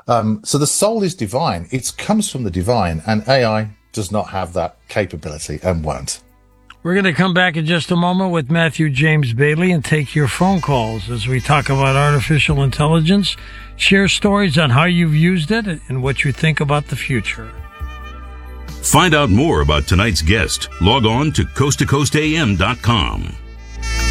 So the soul is divine. It comes from the divine, and AI does not have that capability and won't. We're going to come back in just a moment with Matthew James Bailey and take your phone calls as we talk about artificial intelligence, share stories on how you've used it and what you think about the future. Find out more about tonight's guest. Log on to coasttocoastam.com.